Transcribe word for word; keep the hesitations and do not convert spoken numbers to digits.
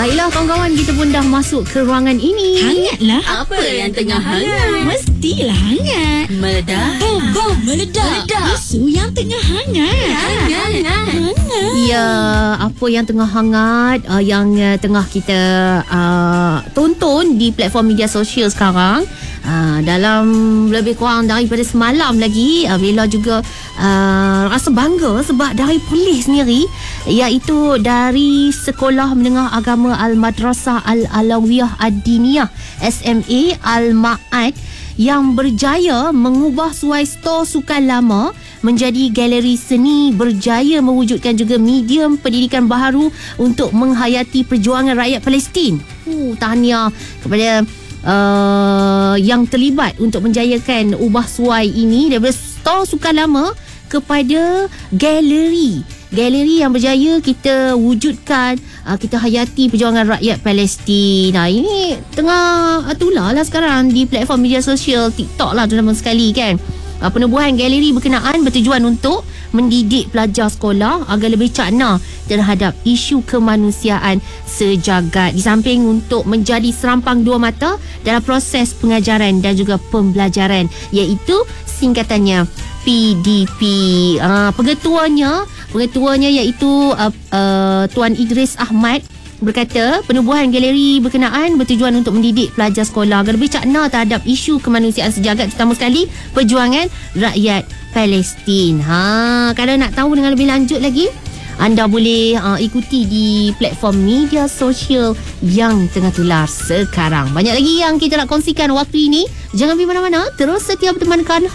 Baiklah kawan-kawan, kita pun dah masuk ke ruangan ini. Hangatlah. Apa yang tengah hangat? Mestilah hangat. Meledak. Bom, bom, meledak. Meledak. Isu yang tengah hangat. Hangat. Hangat. Ya, apa yang tengah hangat, uh, yang uh, tengah kita uh, tonton di platform media sosial sekarang, uh, dalam lebih kurang daripada semalam lagi, uh, Bella juga uh, rasa bangga sebab dari polis sendiri, iaitu dari Sekolah Menengah Agama Al-Madrasah Al-Alawiyah Ad-Diniyah S M A Al-Ma'ad, yang berjaya mengubah suai stor sukan lama menjadi galeri seni, berjaya mewujudkan juga medium pendidikan baharu untuk menghayati perjuangan rakyat Palestin. Uh, tahniah kepada uh, yang terlibat untuk menjayakan ubah suai ini daripada stor sukan lama kepada galeri. Galeri yang berjaya kita wujudkan, uh, kita hayati perjuangan rakyat Palestin. Nah, ini tengah tular lah sekarang di platform media sosial, TikTok lah terutama sekali kan. Uh, penubuhan galeri berkenaan bertujuan untuk mendidik pelajar sekolah agar lebih cakna terhadap isu kemanusiaan sejagat, di samping untuk menjadi serampang dua mata dalam proses pengajaran dan juga pembelajaran, iaitu singkatannya P D P. Uh, pengetuanya pengetuanya iaitu uh, uh, Tuan Idris Ahmad berkata, penubuhan galeri berkenaan bertujuan untuk mendidik pelajar sekolah agar lebih cakna terhadap isu kemanusiaan sejagat, terutama sekali perjuangan rakyat Palestin. Ha, kalau nak tahu dengan lebih lanjut lagi, anda boleh uh, ikuti di platform media sosial yang tengah tular sekarang. Banyak lagi yang kita nak kongsikan waktu ini. Jangan pergi mana-mana, terus setia bertemankan